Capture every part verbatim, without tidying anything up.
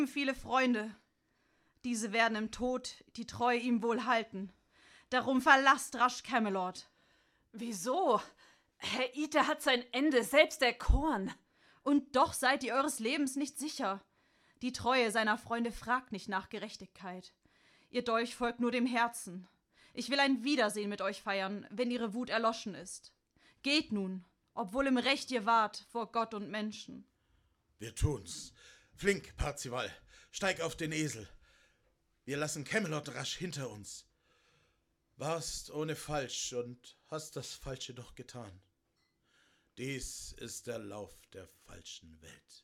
viele Freunde. Diese werden im Tod die Treue ihm wohl halten. Darum verlasst rasch Camelot. Wieso? Herr Iter hat sein Ende selbst erkoren. Und doch seid ihr eures Lebens nicht sicher. Die Treue seiner Freunde fragt nicht nach Gerechtigkeit. Ihr Dolch folgt nur dem Herzen. Ich will ein Wiedersehen mit euch feiern, wenn ihre Wut erloschen ist. Geht nun, obwohl im Recht ihr wart vor Gott und Menschen. Wir tun's. Flink, Parzival, steig auf den Esel. Wir lassen Camelot rasch hinter uns. Warst ohne Falsch und hast das Falsche doch getan. Dies ist der Lauf der falschen Welt.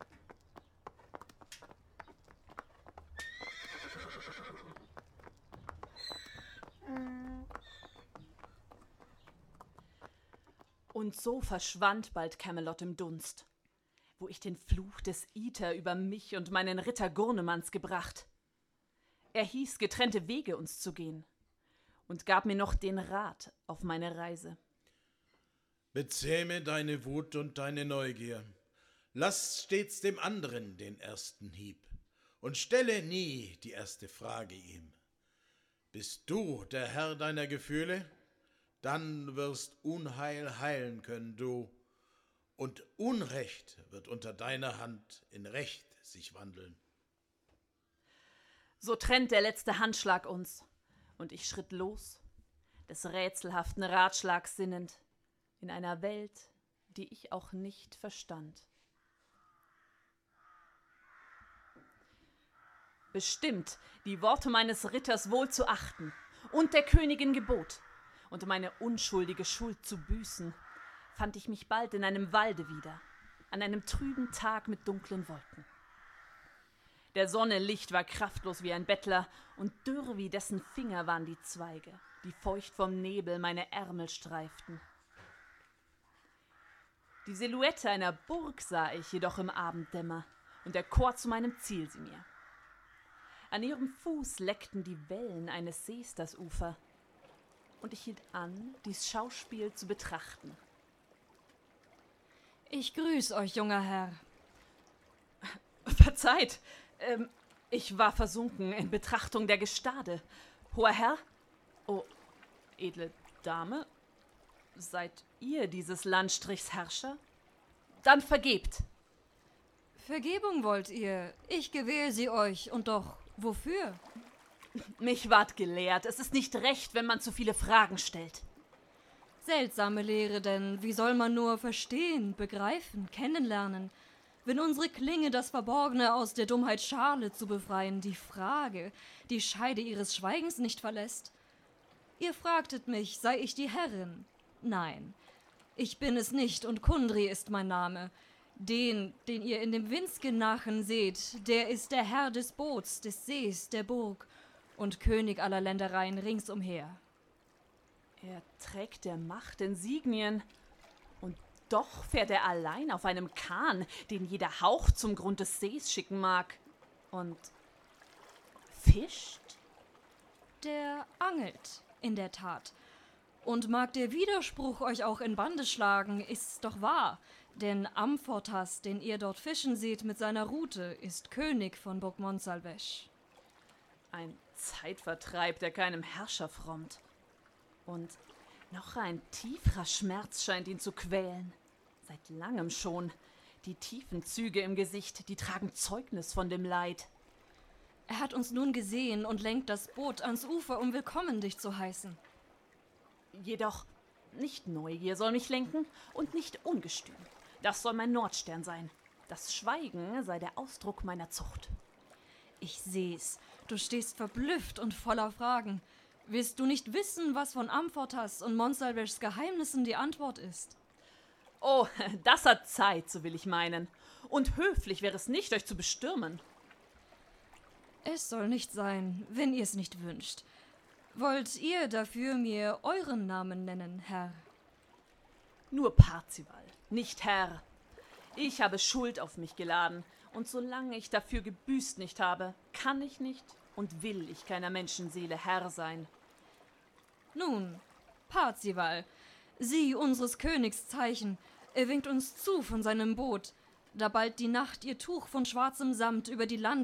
Und so verschwand bald Camelot im Dunst, wo ich den Fluch des Iter über mich und meinen Ritter Gurnemanns gebracht. Er hieß, getrennte Wege uns zu gehen, und gab mir noch den Rat auf meine Reise. Bezähme deine Wut und deine Neugier. Lass stets dem anderen den ersten Hieb und stelle nie die erste Frage ihm. Bist du der Herr deiner Gefühle? Dann wirst Unheil heilen können du, und Unrecht wird unter deiner Hand in Recht sich wandeln. So trennt der letzte Handschlag uns, und ich schritt los, des rätselhaften Ratschlags sinnend, in einer Welt, die ich auch nicht verstand. Bestimmt, die Worte meines Ritters wohl zu achten und der Königin Gebot und meine unschuldige Schuld zu büßen, fand ich mich bald in einem Walde wieder, an einem trüben Tag mit dunklen Wolken. Der Sonne Licht war kraftlos wie ein Bettler, und dürr wie dessen Finger waren die Zweige, die feucht vom Nebel meine Ärmel streiften. Die Silhouette einer Burg sah ich jedoch im Abenddämmer, und der Chor zu meinem Ziel sie mir. An ihrem Fuß leckten die Wellen eines Sees das Ufer, und ich hielt an, dies Schauspiel zu betrachten. Ich grüß euch, junger Herr. Verzeiht, ähm, ich war versunken in Betrachtung der Gestade. Hoher Herr? Oh, edle Dame? Seid ihr dieses Landstrichs Herrscher? Dann vergebt. Vergebung wollt ihr? Ich gewähre sie euch, und doch wofür? Mich ward gelehrt, es ist nicht recht, wenn man zu viele Fragen stellt. Seltsame Lehre, denn wie soll man nur verstehen, begreifen, kennenlernen, wenn unsere Klinge das Verborgene aus der Dummheit Schale zu befreien, die Frage, die Scheide ihres Schweigens nicht verlässt? Ihr fragtet mich, sei ich die Herrin? Nein, ich bin es nicht, und Kundry ist mein Name. Den, den ihr in dem Windsgen-Nachen seht, der ist der Herr des Boots, des Sees, der Burg und König aller Ländereien ringsumher. Er trägt der Macht Insignien, und doch fährt er allein auf einem Kahn, den jeder Hauch zum Grund des Sees schicken mag. Und fischt? Der angelt, in der Tat. Und mag der Widerspruch euch auch in Bande schlagen, ist's doch wahr, denn Amfortas, den ihr dort fischen seht mit seiner Rute, ist König von Burg Monsalvesch. Ein Zeitvertreib, der keinem Herrscher frommt. Und noch ein tieferer Schmerz scheint ihn zu quälen. Seit langem schon. Die tiefen Züge im Gesicht, die tragen Zeugnis von dem Leid. Er hat uns nun gesehen und lenkt das Boot ans Ufer, um willkommen dich zu heißen. Jedoch nicht Neugier soll mich lenken und nicht Ungestüm. Das soll mein Nordstern sein. Das Schweigen sei der Ausdruck meiner Zucht. Ich seh's. Du stehst verblüfft und voller Fragen. Willst du nicht wissen, was von Amfortas und Monsalveschs Geheimnissen die Antwort ist? Oh, das hat Zeit, so will ich meinen. Und höflich wäre es nicht, euch zu bestürmen. Es soll nicht sein, wenn ihr es nicht wünscht. Wollt ihr dafür mir euren Namen nennen, Herr? Nur Parzival, nicht Herr. Ich habe Schuld auf mich geladen, und solange ich dafür gebüßt nicht habe, kann ich nicht und will ich keiner Menschenseele Herr sein. Nun, Parzival, sieh unseres Königs Zeichen. Er winkt uns zu von seinem Boot, da bald die Nacht ihr Tuch von schwarzem Samt über die Land